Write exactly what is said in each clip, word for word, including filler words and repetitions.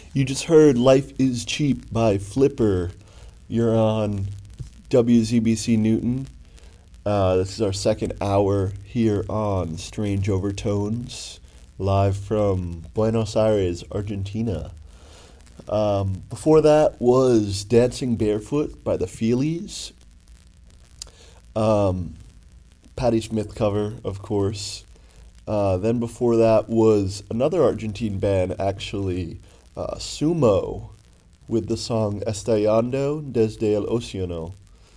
You just heard Life is Cheap by Flipper. You're on W Z B C Newton. Uh, this is our second hour here on Strange Overtones, live from Buenos Aires, Argentina. Um, before that was Dancing Barefoot by the Feelies. Um, Patti Smith cover, of course. Uh, then before that was another Argentine band, actually, uh, Sumo, with the song Estallando desde el Océano.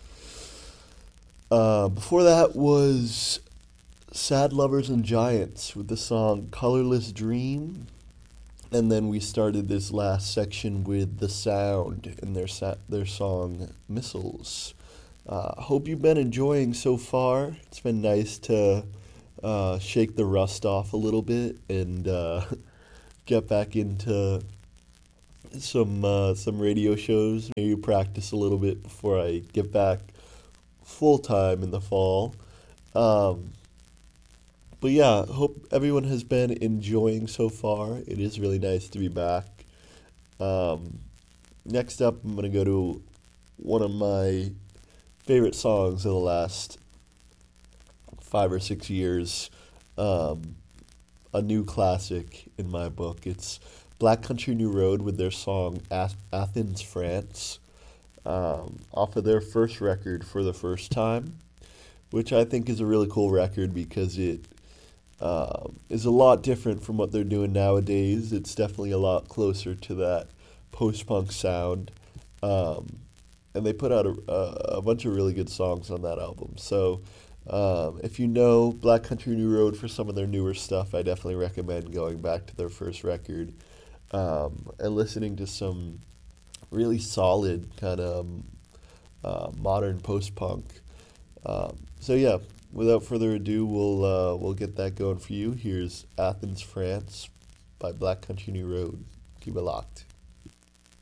Uh, before that was Sad Lovers and Giants with the song Colorless Dream. And then we started this last section with The Sound and their sa- their song Missiles. Uh, hope you've been enjoying so far. It's been nice to uh, shake the rust off a little bit and uh, get back into some uh, some radio shows. Maybe practice a little bit before I get back full time in the fall. Um, but yeah, hope everyone has been enjoying so far. It is really nice to be back. Um, next up, I'm gonna go to one of my favorite songs of the last five or six years. Um, a new classic in my book. It's Black Country New Road with their song Ath- Athens, France, um, off of their first record For the First Time, which I think is a really cool record because it uh, is a lot different from what they're doing nowadays. It's definitely a lot closer to that post-punk sound. Um, and they put out a, a, a bunch of really good songs on that album. So um, if you know Black Country New Road for some of their newer stuff, I definitely recommend going back to their first record um, and listening to some really solid kind of um, uh, modern post-punk. Um, so yeah, without further ado, we'll uh, we'll get that going for you. Here's Athens, France by Black Country New Road. Keep it locked.